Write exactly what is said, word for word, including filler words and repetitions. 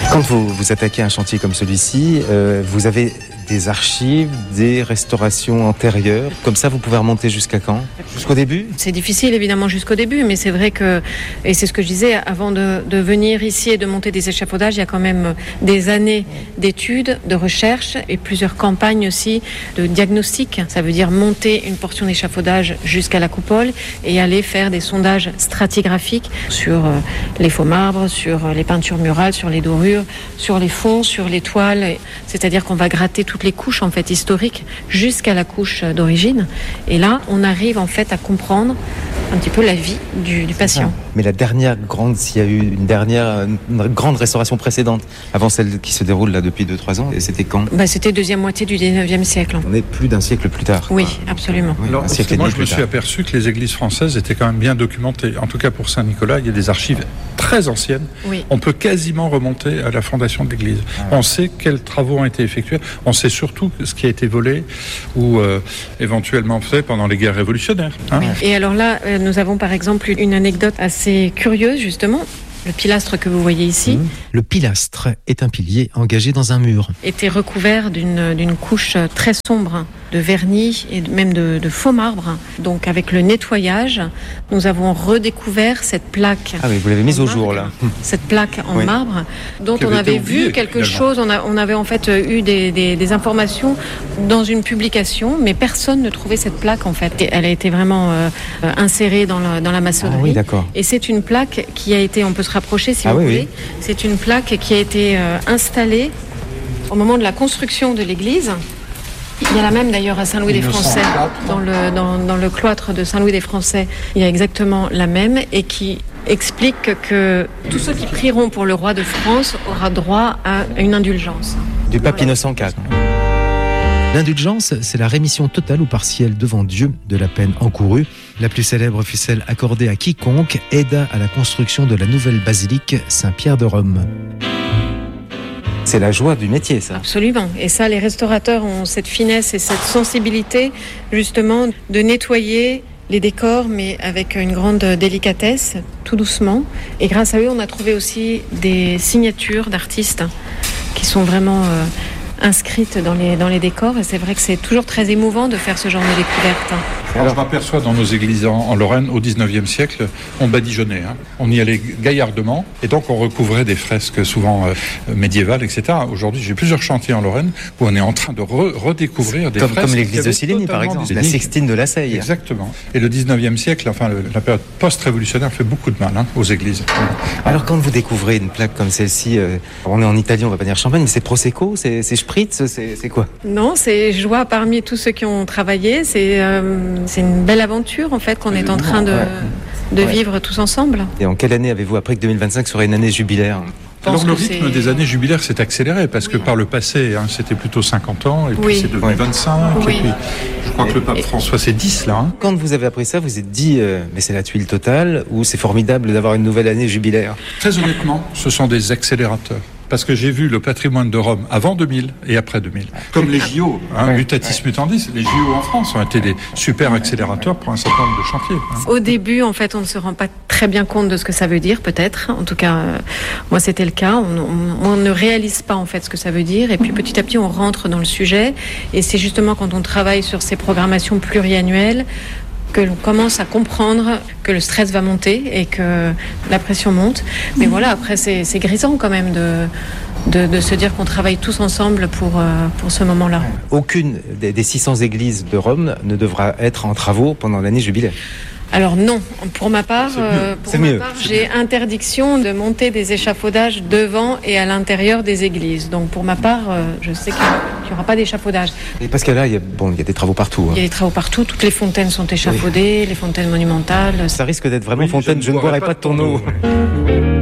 Quand vous vous attaquez à un chantier comme celui-ci, euh, vous avez des archives, des restaurations antérieures. Comme ça, vous pouvez remonter jusqu'à quand ? Jusqu'au début ? C'est difficile évidemment jusqu'au début, mais c'est vrai que, et c'est ce que je disais, avant de, de venir ici et de monter des échafaudages, il y a quand même des années d'études, de recherche et plusieurs campagnes aussi de diagnostic. Ça veut dire monter une portion d'échafaudage jusqu'à la coupole et aller faire des sondages stratigraphiques sur les faux marbres, sur les peintures murales, sur les dorures, sur les fonds, sur les toiles. C'est-à-dire qu'on va gratter toutes les couches en fait historiques jusqu'à la couche d'origine. Et là, on arrive en fait à comprendre un petit peu la vie du, du patient. Mais la dernière grande, s'il y a eu une dernière, une grande restauration précédente, avant celle qui se déroule là depuis deux trois ans, et c'était quand ? Bah, c'était deuxième moitié du dix-neuvième siècle. On est plus d'un siècle plus tard. Oui, absolument. Oui, Alors, siècle moi, je me plus suis tard. aperçu que les églises françaises étaient quand même bien documentées. En tout cas, pour Saint-Nicolas, il y a des archives très anciennes. Oui. On peut quasiment remonter à la fondation de l'église. Ah. On sait quels travaux ont été effectués. On sait surtout ce qui a été volé ou euh, éventuellement fait pendant les guerres révolutionnaires. Hein. Oui. Et alors là, euh, nous avons par exemple une anecdote assez curieuse, justement. Le pilastre que vous voyez ici Mmh. Le pilastre est un pilier engagé dans un mur. Était recouvert d'une, d'une couche très sombre de vernis et même de, de faux marbre. Donc avec le nettoyage, nous avons redécouvert cette plaque. Ah oui, vous l'avez mise au marbre, jour là. Cette plaque en Oui. marbre dont Qui on avait avait été oubliée, vu quelque finalement. chose. On, a, on avait en fait eu des, des, des informations dans une publication, mais personne ne trouvait cette plaque en fait. Et elle a été vraiment euh, insérée dans la, dans la maçonnerie. Ah oui, d'accord. Et c'est une plaque qui a été, on peut se rapprocher si Ah vous oui, voulez. oui. C'est une plaque qui a été euh, installée au moment de la construction de l'église. Il y en a même d'ailleurs à Saint-Louis-des-Français, dans le, dans, dans le cloître de Saint-Louis-des-Français, il y a exactement la même et qui explique que tous ceux qui prieront pour le roi de France aura droit à une indulgence. Du pape Innocent quatre. L'indulgence, c'est la rémission totale ou partielle devant Dieu de la peine encourue. La plus célèbre fut celle accordée à quiconque aida à la construction de la nouvelle basilique Saint-Pierre de Rome. C'est la joie du métier, ça. Absolument. Et ça, les restaurateurs ont cette finesse et cette sensibilité, justement, de nettoyer les décors, mais avec une grande délicatesse, tout doucement. Et grâce à eux, on a trouvé aussi des signatures d'artistes qui sont vraiment euh, inscrites dans les, dans les décors. Et c'est vrai que c'est toujours très émouvant de faire ce genre de découverte. Alors, je m'aperçois dans nos églises en, en Lorraine, au dix-neuvième siècle, on badigeonnait. Hein. On y allait gaillardement, et donc on recouvrait des fresques souvent euh, médiévales, et cetera. Aujourd'hui, j'ai plusieurs chantiers en Lorraine où on est en train de re- redécouvrir des Comme, fresques. comme l'église qui de avaient Silligny, par totalement exemple. La disparu. Sixtine de La Seille. Exactement. Et le dix-neuvième siècle, enfin le- la période post-révolutionnaire, fait beaucoup de mal hein, aux églises. Alors quand vous découvrez une plaque comme celle-ci, euh, on est en Italie, on va pas dire champagne, mais c'est Prosecco, c'est, c'est Spritz, c'est, c'est quoi ? Non, c'est joie parmi tous ceux qui ont travaillé. C'est, euh, c'est une belle aventure, en fait, qu'on est en train de, Ouais. de Ouais. vivre tous ensemble. Et en quelle année avez-vous appris que deux mille vingt-cinq serait une année jubilaire ? Je pense Alors le que rythme c'est- des années jubilaires s'est accéléré parce que par le passé, hein, c'était plutôt cinquante ans, et puis Oui. c'est devenu Ouais. vingt-cinq, Oui. et puis je crois que le pape Et- François c'est dix là. Hein. Quand vous avez appris ça, vous vous êtes dit, euh, mais c'est la tuile totale, ou c'est formidable d'avoir une nouvelle année jubilaire ? Très honnêtement, ce sont des accélérateurs. Parce que j'ai vu le patrimoine de Rome avant deux mille et après deux mille. Comme les J O, hein, Ouais. mutatis mutandis, les J O en France ont été des super accélérateurs pour un certain nombre de chantiers. hein. Au début, en fait, on ne se rend pas très bien compte de ce que ça veut dire, peut-être. En tout cas, euh, moi, c'était le cas. On, on- on ne réalise pas, en fait, ce que ça veut dire. Et puis, petit à petit, on rentre dans le sujet. Et c'est justement quand on travaille sur ces programmations pluriannuelles que l'on commence à comprendre que le stress va monter et que la pression monte. Mais voilà, après, c'est, c'est grisant quand même de, de, de se dire qu'on travaille tous ensemble pour, euh, pour ce moment-là. Aucune des, des six cents églises de Rome ne devra être en travaux pendant l'année jubilaire. Alors non, pour ma part, C'est mieux. euh, pour C'est ma mieux. part, j'ai interdiction de monter des échafaudages devant et à l'intérieur des églises. Donc pour ma part, euh, je sais qu'il n'y aura pas d'échafaudage. Et parce que là, il y a, bon, il y a des travaux partout. hein. Il y a des travaux partout, toutes les fontaines sont échafaudées, les fontaines monumentales. Ça risque d'être vraiment Oui, je fontaine, ne je ne boirai pas de ton eau.